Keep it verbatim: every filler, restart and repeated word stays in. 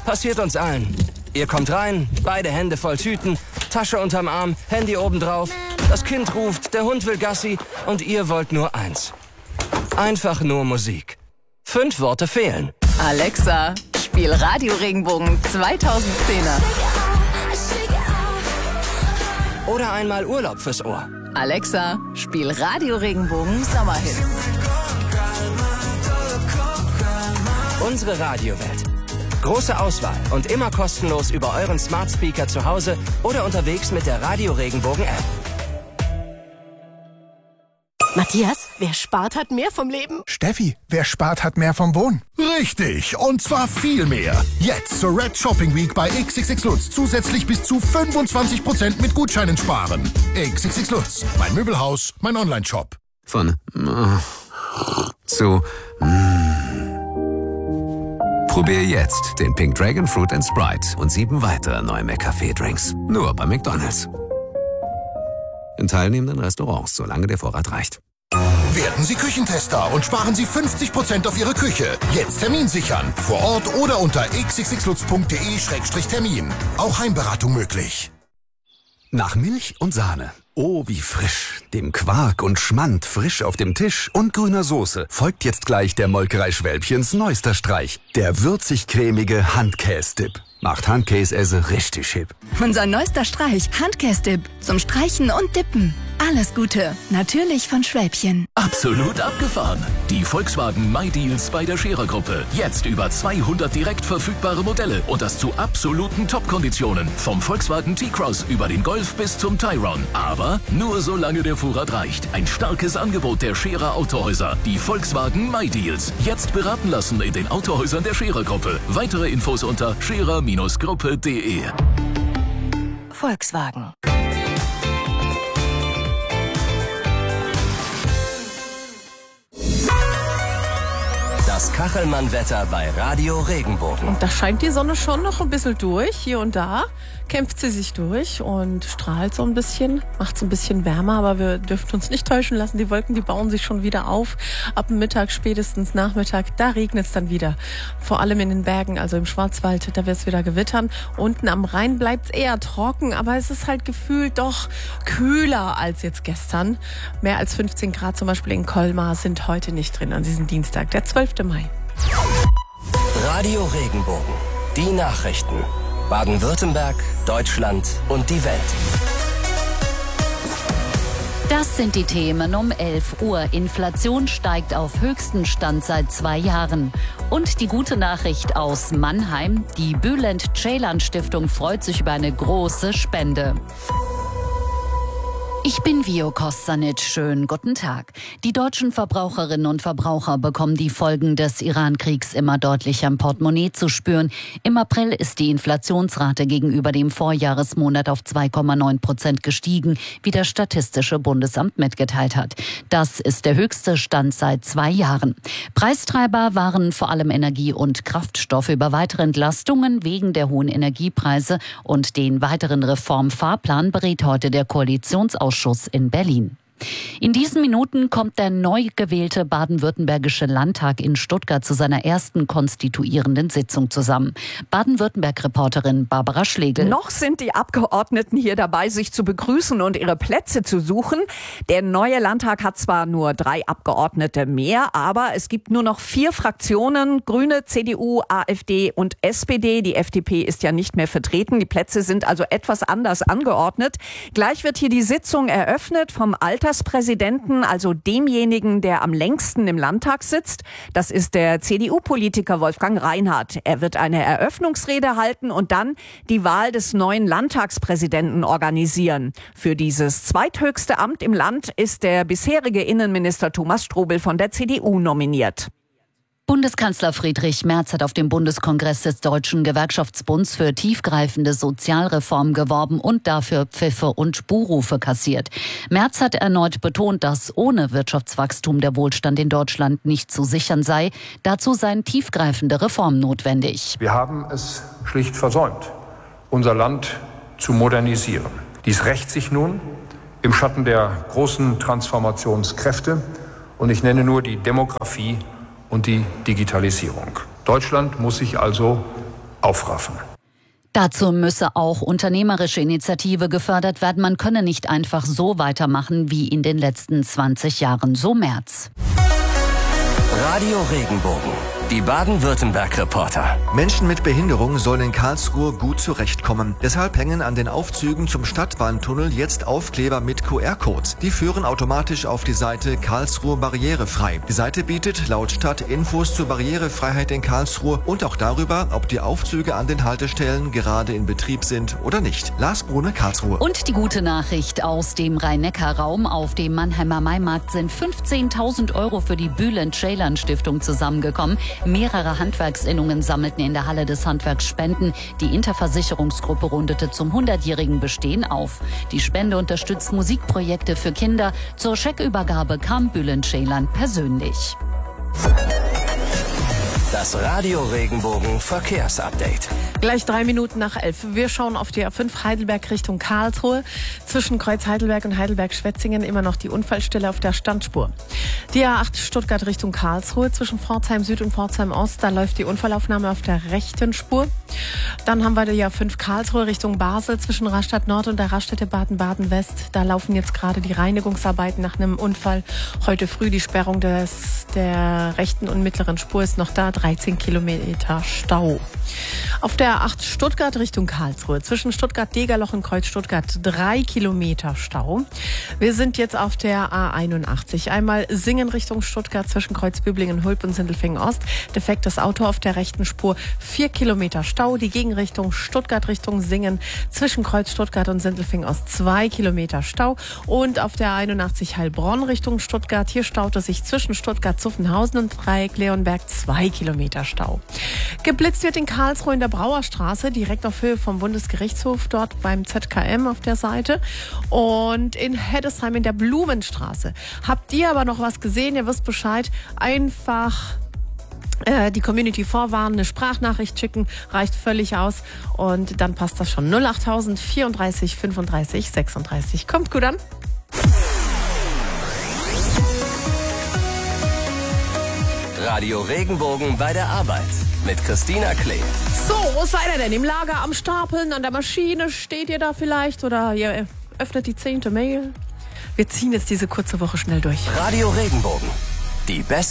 Passiert uns allen. Ihr kommt rein, beide Hände voll Tüten, Tasche unterm Arm, Handy obendrauf. Das Kind ruft, der Hund will Gassi und ihr wollt nur eins. Einfach nur Musik. Fünf Worte fehlen. Alexa, spiel Radio Regenbogen zweitausendzehner. Oder einmal Urlaub fürs Ohr. Alexa, spiel Radio Regenbogen Sommerhits. Unsere Radiowelt. Große Auswahl und immer kostenlos über euren Smart Speaker zu Hause oder unterwegs mit der Radio Regenbogen App. Matthias, wer spart, hat mehr vom Leben. Steffi, wer spart, hat mehr vom Wohnen. Richtig, und zwar viel mehr. Jetzt zur Red Shopping Week bei X X X Lutz zusätzlich bis zu fünfundzwanzig Prozent mit Gutscheinen sparen. X X X Lutz, mein Möbelhaus, mein Online-Shop. Von äh, zu mm. Probier jetzt den Pink Dragon Fruit and Sprite und sieben weitere neue McCafé-Drinks. Nur bei McDonald's. In teilnehmenden Restaurants, solange der Vorrat reicht. Werden Sie Küchentester und sparen Sie fünfzig Prozent auf Ihre Küche. Jetzt Termin sichern. Vor Ort oder unter x x x lutz punkt d e Schrägstrich Termin. Auch Heimberatung möglich. Nach Milch und Sahne. Oh, wie frisch. Dem Quark und Schmand frisch auf dem Tisch und grüner Soße folgt jetzt gleich der Molkerei Schwälbchens neuester Streich. Der würzig-cremige Handkäse-Dip. Macht Handkäse richtig hip. Unser neuester Streich, Handkäse-Dip. Zum Streichen und Dippen. Alles Gute. Natürlich von Schwäbchen. Absolut abgefahren. Die Volkswagen MyDeals bei der Scherer-Gruppe. Jetzt über zweihundert direkt verfügbare Modelle und das zu absoluten Top-Konditionen. Vom Volkswagen T-Cross über den Golf bis zum Tyrone. Aber nur solange der Vorrat reicht. Ein starkes Angebot der Scherer Autohäuser. Die Volkswagen MyDeals. Jetzt beraten lassen in den Autohäusern der Scherer-Gruppe. Weitere Infos unter scherer Gruppe punkt de. Volkswagen. Das Kachelmann-Wetter bei Radio Regenbogen. Und da scheint die Sonne schon noch ein bisschen durch. Hier und da kämpft sie sich durch und strahlt so ein bisschen, macht es ein bisschen wärmer. Aber wir dürfen uns nicht täuschen lassen. Die Wolken, die bauen sich schon wieder auf. Ab dem Mittag, spätestens Nachmittag, da regnet es dann wieder. Vor allem in den Bergen, also im Schwarzwald, da wird es wieder gewittern. Unten am Rhein bleibt es eher trocken, aber es ist halt gefühlt doch kühler als jetzt gestern. Mehr als fünfzehn Grad zum Beispiel in Colmar sind heute nicht drin an diesem Dienstag, der zwölfte Mai. Radio Regenbogen. Die Nachrichten. Baden-Württemberg, Deutschland und die Welt. Das sind die Themen um elf Uhr. Inflation steigt auf höchsten Stand seit zwei Jahren. Und die gute Nachricht aus Mannheim. Die Bülent-Ceylan-Stiftung freut sich über eine große Spende. Ich bin Vio Kostanic. Schönen guten Tag. Die deutschen Verbraucherinnen und Verbraucher bekommen die Folgen des Iran-Kriegs immer deutlicher am Portemonnaie zu spüren. Im April ist die Inflationsrate gegenüber dem Vorjahresmonat auf zwei Komma neun Prozent gestiegen, wie das Statistische Bundesamt mitgeteilt hat. Das ist der höchste Stand seit zwei Jahren. Preistreiber waren vor allem Energie und Kraftstoffe. Über weitere Entlastungen wegen der hohen Energiepreise und den weiteren Reformfahrplan berät heute der Koalitionsausschuss in Berlin. In diesen Minuten kommt der neu gewählte baden-württembergische Landtag in Stuttgart zu seiner ersten konstituierenden Sitzung zusammen. Baden-Württemberg-Reporterin Barbara Schlegel. Noch sind die Abgeordneten hier dabei, sich zu begrüßen und ihre Plätze zu suchen. Der neue Landtag hat zwar nur drei Abgeordnete mehr, aber es gibt nur noch vier Fraktionen, Grüne, C D U, AfD und S P D. Die F D P ist ja nicht mehr vertreten. Die Plätze sind also etwas anders angeordnet. Gleich wird hier die Sitzung eröffnet vom Alters Präsidenten, also demjenigen, der am längsten im Landtag sitzt. Das ist der C D U-Politiker Wolfgang Reinhardt. Er wird eine Eröffnungsrede halten und dann die Wahl des neuen Landtagspräsidenten organisieren. Für dieses zweithöchste Amt im Land ist der bisherige Innenminister Thomas Strobel von der C D U nominiert. Bundeskanzler Friedrich Merz hat auf dem Bundeskongress des Deutschen Gewerkschaftsbunds für tiefgreifende Sozialreformen geworben und dafür Pfiffe und Buhrufe kassiert. Merz hat erneut betont, dass ohne Wirtschaftswachstum der Wohlstand in Deutschland nicht zu sichern sei. Dazu seien tiefgreifende Reformen notwendig. Wir haben es schlicht versäumt, unser Land zu modernisieren. Dies rächt sich nun im Schatten der großen Transformationskräfte und ich nenne nur die Demografie und die Digitalisierung. Deutschland muss sich also aufraffen. Dazu müsse auch unternehmerische Initiative gefördert werden. Man könne nicht einfach so weitermachen wie in den letzten zwanzig Jahren. So Merz. Radio Regenbogen. Die Baden-Württemberg-Reporter. Menschen mit Behinderung sollen in Karlsruhe gut zurechtkommen. Deshalb hängen an den Aufzügen zum Stadtbahntunnel jetzt Aufkleber mit Q R-Code. Die führen automatisch auf die Seite Karlsruhe barrierefrei. Die Seite bietet laut Stadt Infos zur Barrierefreiheit in Karlsruhe und auch darüber, ob die Aufzüge an den Haltestellen gerade in Betrieb sind oder nicht. Lars Brune, Karlsruhe. Und die gute Nachricht aus dem Rhein-Neckar-Raum. Auf dem Mannheimer Maimarkt sind fünfzehntausend Euro für die Bülent-Ceylan-Stiftung zusammengekommen. Mehrere Handwerksinnungen sammelten in der Halle des Handwerks Spenden. Die Interversicherungsgruppe rundete zum hundertjährigen Bestehen auf. Die Spende unterstützt Musikprojekte für Kinder. Zur Scheckübergabe kam Bülent Ceylan persönlich. Das Radio Regenbogen Verkehrsupdate. Gleich drei Minuten nach elf. Wir schauen auf die A fünf Heidelberg Richtung Karlsruhe. Zwischen Kreuz Heidelberg und Heidelberg-Schwetzingen immer noch die Unfallstelle auf der Standspur. Die A acht Stuttgart Richtung Karlsruhe zwischen Pforzheim Süd und Pforzheim Ost. Da läuft die Unfallaufnahme auf der rechten Spur. Dann haben wir die A fünf Karlsruhe Richtung Basel zwischen Rastatt Nord und der Raststätte Baden-Baden West. Da laufen jetzt gerade die Reinigungsarbeiten nach einem Unfall. Heute früh die Sperrung des, der rechten und mittleren Spur ist noch da. dreizehn Kilometer Stau. Auf der A acht Stuttgart Richtung Karlsruhe zwischen Stuttgart-Degerloch und Kreuz Stuttgart drei Kilometer Stau. Wir sind jetzt auf der A einundachtzig. Einmal Singen Richtung Stuttgart zwischen Kreuz Büblingen, Hulp und Sindelfingen Ost. Defektes Auto auf der rechten Spur, vier Kilometer Stau. Die Gegenrichtung Stuttgart Richtung Singen zwischen Kreuz Stuttgart und Sindelfingen Ost zwei Kilometer Stau. Und auf der A einundachtzig Heilbronn Richtung Stuttgart. Hier staut es sich zwischen Stuttgart-Zuffenhausen und Dreieck Leonberg zwei Kilometer Stau. Geblitzt wird in Karlsruhe in der Brauerstraße, direkt auf Höhe vom Bundesgerichtshof, dort beim Z K M auf der Seite. Und in Heddesheim in der Blumenstraße. Habt ihr aber noch was gesehen? Ihr wisst Bescheid. Einfach äh, die Community vorwarnen, eine Sprachnachricht schicken, reicht völlig aus. Und dann passt das schon. null achttausend vierunddreißig fünfunddreißig sechsunddreißig. Kommt gut an. Radio Regenbogen bei der Arbeit mit Christina Klee. So, wo seid ihr denn? Im Lager, am Stapeln, an der Maschine? Steht ihr da vielleicht? Oder ihr öffnet die zehnte Mail? Wir ziehen jetzt diese kurze Woche schnell durch. Radio Regenbogen. Die besten